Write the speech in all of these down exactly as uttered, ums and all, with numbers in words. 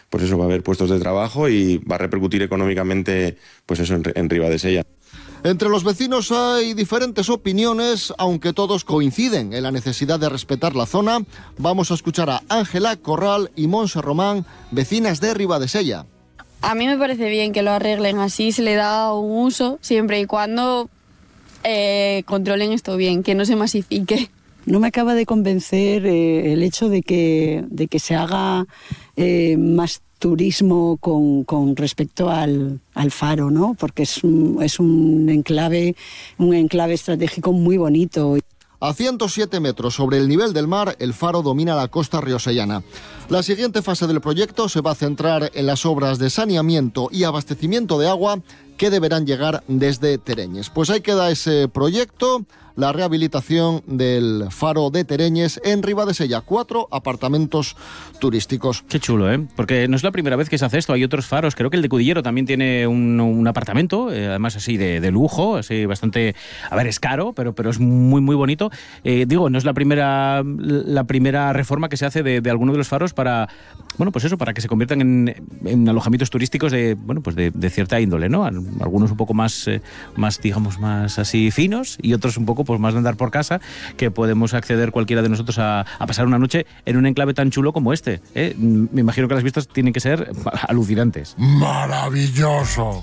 pues eso, va a haber puestos de trabajo y va a repercutir económicamente, pues eso, en, en Ribadesella. Entre los vecinos hay diferentes opiniones, aunque todos coinciden en la necesidad de respetar la zona. Vamos a escuchar a Ángela Corral y Montse Román, vecinas de Ribadesella. A mí me parece bien que lo arreglen así, se le da un uso, siempre y cuando eh, controlen esto bien, que no se masifique. No me acaba de convencer eh, el hecho de que, de que se haga eh, más turismo con, con respecto al, al faro, ¿no? Porque es un, es un enclave, un enclave estratégico muy bonito. A ciento siete metros sobre el nivel del mar, el faro domina la costa riosellana. La siguiente fase del proyecto se va a centrar en las obras de saneamiento y abastecimiento de agua que deberán llegar desde Tereñes. Pues ahí queda ese proyecto, la rehabilitación del faro de Tereñes en Ribadesella, cuatro apartamentos turísticos. Qué chulo, ¿eh? Porque no es la primera vez que se hace esto, hay otros faros, creo que el de Cudillero también tiene un, un apartamento, eh, además así de, de lujo, así bastante, a ver, es caro, pero, pero es muy muy bonito. Eh, digo, no es la primera la primera reforma que se hace de, de alguno de los faros para, bueno, pues eso, para que se conviertan en, en alojamientos turísticos de, bueno, pues de, de cierta índole, ¿no? Algunos un poco más, eh, más, digamos, más así finos y otros un poco pues más de andar por casa, que podemos acceder cualquiera de nosotros a, a pasar una noche en un enclave tan chulo como este, ¿eh? Me imagino que las vistas tienen que ser alucinantes. ¡Maravilloso!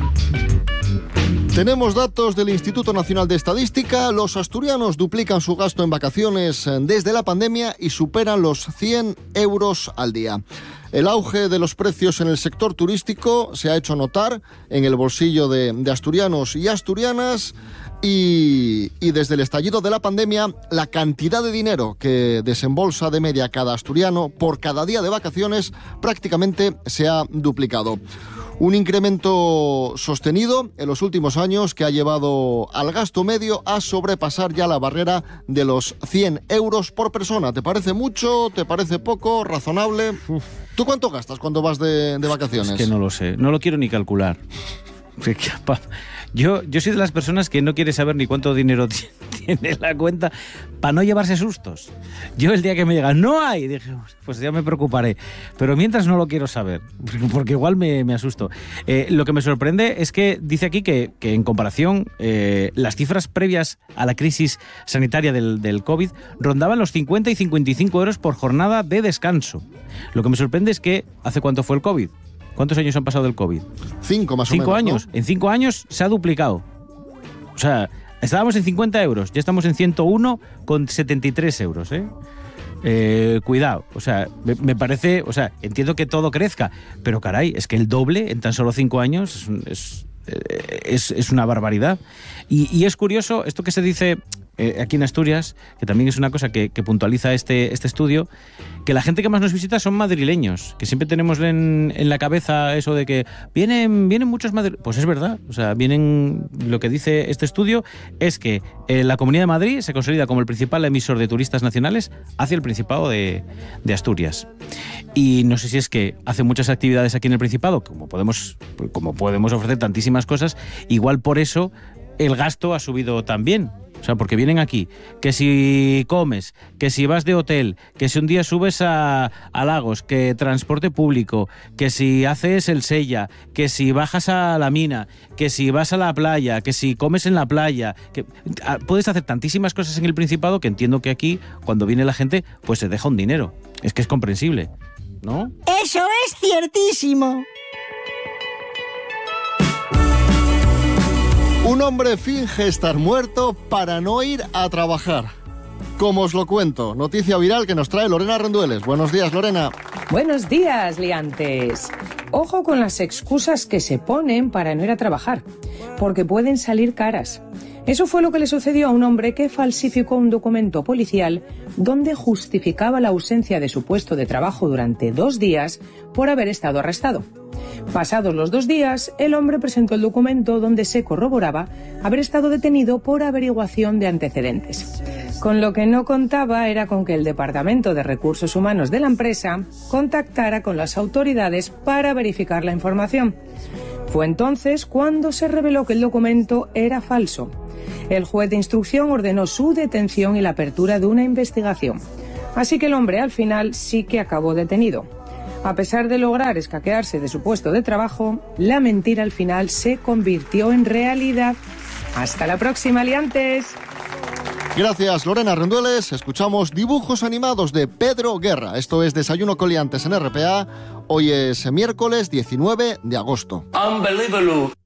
Tenemos datos del Instituto Nacional de Estadística. Los asturianos duplican su gasto en vacaciones desde la pandemia y superan los cien euros al día. El auge de los precios en el sector turístico se ha hecho notar en el bolsillo de, de asturianos y asturianas. Y, y desde el estallido de la pandemia, la cantidad de dinero que desembolsa de media cada asturiano por cada día de vacaciones prácticamente se ha duplicado. Un incremento sostenido en los últimos años que ha llevado al gasto medio a sobrepasar ya la barrera de los cien euros por persona. ¿Te parece mucho? ¿Te parece poco? ¿Razonable? Uf. ¿Tú cuánto gastas cuando vas de, de vacaciones? Es que no lo sé, no lo quiero ni calcular. Yo, yo soy de las personas que no quiere saber ni cuánto dinero tiene la cuenta para no llevarse sustos. Yo el día que me llega, no hay, dije, pues ya me preocuparé. Pero mientras no lo quiero saber, porque igual me, me asusto. Eh, lo que me sorprende es que dice aquí que, que en comparación, eh, las cifras previas a la crisis sanitaria del, del COVID rondaban los cincuenta y cincuenta y cinco euros por jornada de descanso. Lo que me sorprende es que, ¿hace cuánto fue el COVID? ¿Cuántos años han pasado del COVID? Cinco más o menos. Cinco años. ¿No? En cinco años se ha duplicado. O sea, estábamos en cincuenta euros, ya estamos en ciento uno con setenta y tres euros, ¿eh? Eh, cuidado, o sea, me, me parece, o sea, entiendo que todo crezca, pero caray, es que el doble en tan solo cinco años es, es, es, es una barbaridad. Y, y es curioso esto que se dice eh, aquí en Asturias, que también es una cosa que, que puntualiza este, este estudio, que la gente que más nos visita son madrileños, que siempre tenemos en, en la cabeza eso de que vienen, vienen muchos madrileños. Pues es verdad, o sea, vienen, lo que dice este estudio es que eh, la Comunidad de Madrid se consolida como el principal emisor de turistas nacionales hacia el Principado de, de Asturias. Y no sé si es que hace muchas actividades aquí en el Principado, como podemos, como podemos ofrecer tantísimas cosas, igual por eso el gasto ha subido también. O sea, porque vienen aquí, que si comes, que si vas de hotel, que si un día subes a, a Lagos, que transporte público, que si haces el Sella, que si bajas a la mina, que si vas a la playa, que si comes en la playa, que puedes hacer tantísimas cosas en el Principado que entiendo que aquí, cuando viene la gente, pues se deja un dinero. Es que es comprensible, ¿no? Eso es ciertísimo. Un hombre finge estar muerto para no ir a trabajar. Como os lo cuento, noticia viral que nos trae Lorena Rendueles. Buenos días, Lorena. Buenos días, liantes. Ojo con las excusas que se ponen para no ir a trabajar, porque pueden salir caras. Eso fue lo que le sucedió a un hombre que falsificó un documento policial donde justificaba la ausencia de su puesto de trabajo durante dos días por haber estado arrestado. Pasados los dos días, el hombre presentó el documento donde se corroboraba haber estado detenido por averiguación de antecedentes. Con lo que no contaba era con que el Departamento de Recursos Humanos de la empresa contactara con las autoridades para verificar la información. Fue entonces cuando se reveló que el documento era falso. El juez de instrucción ordenó su detención y la apertura de una investigación. Así que el hombre al final sí que acabó detenido. A pesar de lograr escaquearse de su puesto de trabajo, la mentira al final se convirtió en realidad. Hasta la próxima, liantes. Gracias, Lorena Rendueles. Escuchamos dibujos animados de Pedro Guerra. Esto es Desayuno con Liantes en R P A. Hoy es miércoles diecinueve de agosto. Unbelievable.